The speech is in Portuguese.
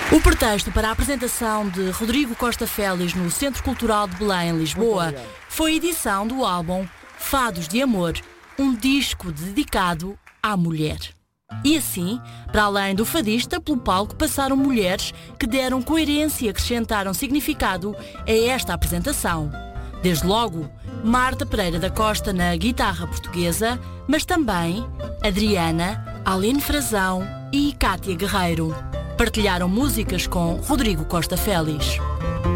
O pretexto para a apresentação de Rodrigo Costa Félix no Centro Cultural de Belém, em Lisboa, foi a edição do álbum Fados de Amor, um disco dedicado à mulher. E assim, para além do fadista, pelo palco passaram mulheres que deram coerência e acrescentaram significado a esta apresentação. Desde logo, Marta Pereira da Costa na guitarra portuguesa, mas também Adriana, Aline Frazão e Cátia Guerreiro. Partilharam músicas com Rodrigo Costa Félix.